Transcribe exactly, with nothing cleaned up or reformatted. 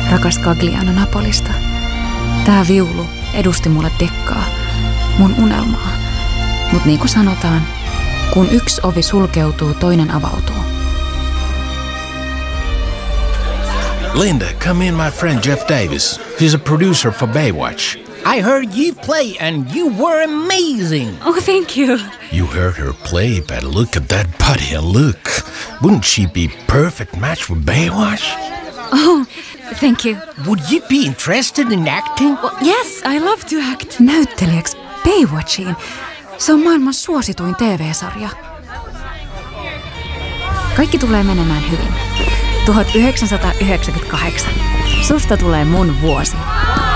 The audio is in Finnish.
rakas Gagliano Napolista. Tää viulu edusti mulle Dekkaa, mun unelmaa. Mut niin kuin sanotaan, kun yksi ovi sulkeutuu, toinen avautuu. Linda, come in, my friend Jeff Davis. He's a producer for Baywatch. I heard you play and you were amazing. Oh, thank you. You heard her play, but look at that body and look. Wouldn't she be perfect match for Baywatch? Oh, thank you. Would you be interested in acting? Well, yes, I love to act. Näyttelijäksi Baywatchiin. Se on maailman suosituin T V-sarja. Kaikki tulee menemään hyvin. tuhatyhdeksänsataayhdeksänkymmentäkahdeksan. Susta tulee mun vuosi.